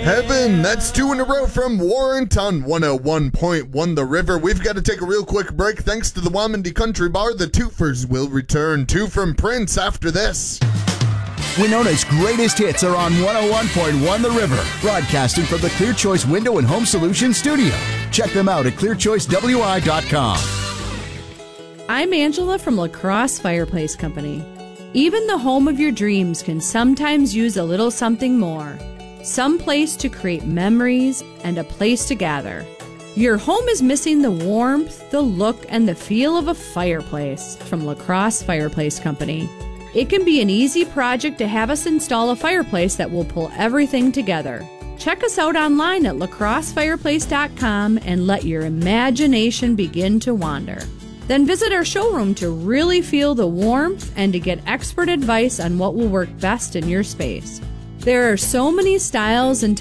Heaven, that's 2 in a row from Warrant on 101.1 The River. We've got to take a real quick break. Thanks to the Wamandy Country Bar, the Twofers will return. 2 from Prince after this. Winona's greatest hits are on 101.1 The River, broadcasting from the Clear Choice Window and Home Solutions studio. Check them out at clearchoicewi.com. I'm Angela from La Crosse Fireplace Company. Even the home of your dreams can sometimes use a little something more. Some place to create memories and a place to gather. Your home is missing the warmth, the look, and the feel of a fireplace from La Crosse Fireplace Company. It can be an easy project to have us install a fireplace that will pull everything together. Check us out online at lacrossefireplace.com and let your imagination begin to wander. Then visit our showroom to really feel the warmth and to get expert advice on what will work best in your space. There are so many styles and